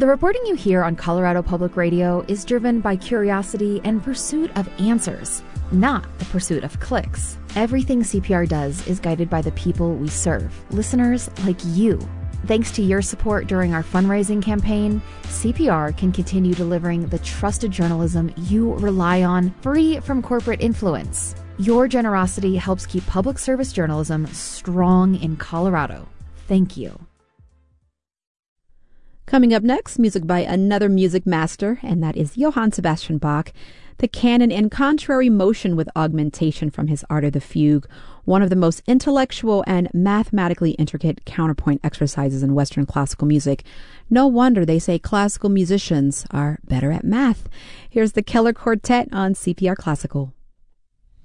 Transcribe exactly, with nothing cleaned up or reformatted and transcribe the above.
The reporting you hear on Colorado Public Radio is driven by curiosity and pursuit of answers, not the pursuit of clicks. Everything C P R does is guided by the people we serve, listeners like you. Thanks to your support during our fundraising campaign, C P R can continue delivering the trusted journalism you rely on, free from corporate influence. Your generosity helps keep public service journalism strong in Colorado. Thank you. Coming up next, music by another music master, and that is Johann Sebastian Bach. The canon in contrary motion with augmentation from his Art of the Fugue, one of the most intellectual and mathematically intricate counterpoint exercises in Western classical music. No wonder they say classical musicians are better at math. Here's the Keller Quartet on C P R Classical.